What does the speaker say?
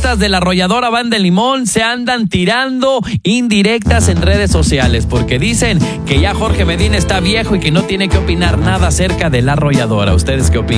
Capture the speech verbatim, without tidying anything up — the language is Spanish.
periodistas de la arrolladora Banda El Limón se andan tirando indirectas en redes sociales porque dicen que ya Jorge Medina está viejo y que no tiene que opinar nada acerca de la arrolladora. ¿Ustedes qué opinan?